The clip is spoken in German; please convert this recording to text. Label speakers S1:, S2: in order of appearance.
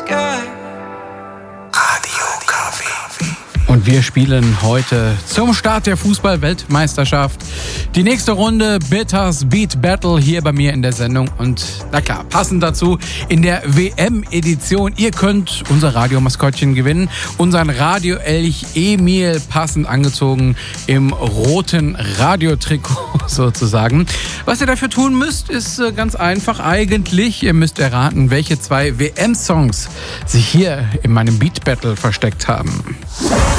S1: Und wir spielen heute zum Start der Fußball-Weltmeisterschaft die nächste Runde Bitters Beat Battle hier bei mir in der Sendung. Und na klar, passend dazu in der WM-Edition. Ihr könnt unser Radiomaskottchen gewinnen. Unseren Radio-Elch Emil, passend angezogen im roten Radiotrikot sozusagen. Was ihr dafür tun müsst, ist ganz einfach eigentlich. Ihr müsst erraten, welche 2 WM-Songs sich hier in meinem Beat Battle versteckt haben.